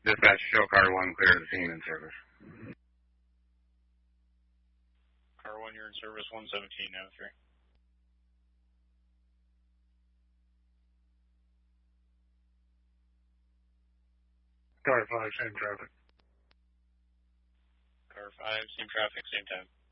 Dispatch, show car 1 clear the scene in service. Car 1, you're in service 117 now 3. Car 5, same traffic. Car 5, same traffic, same time.